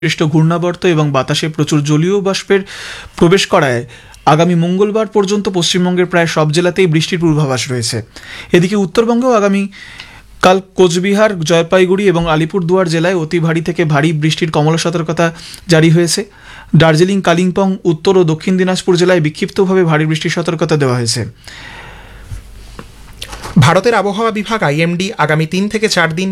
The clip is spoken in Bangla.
সৃষ্ট ঘূর্ণাবর্ত এবং বাতাসে প্রচুর জলীয় বাষ্পের প্রবেশ করায় আগামী মঙ্গলবার পর্যন্ত পশ্চিমবঙ্গের প্রায় সব জেলাতেই বৃষ্টির পূর্বাভাস রয়েছে। এদিকে উত্তরবঙ্গেও আগামী কাল কোচবিহার, জলপাইগুড়ি এবং আলিপুরদুয়ার জেলায় অতি ভারী থেকে ভারী বৃষ্টির কমলা সতর্কতা জারি হয়েছে। দার্জিলিং, কালিম্পং, উত্তর ও দক্ষিণ দিনাজপুর জেলায় বিক্ষিপ্তভাবে ভারী বৃষ্টির সতর্কতা দেওয়া হয়েছে। ভারতের আবহাওয়া বিভাগ আইএমডি আগামী 3 থেকে 4 দিন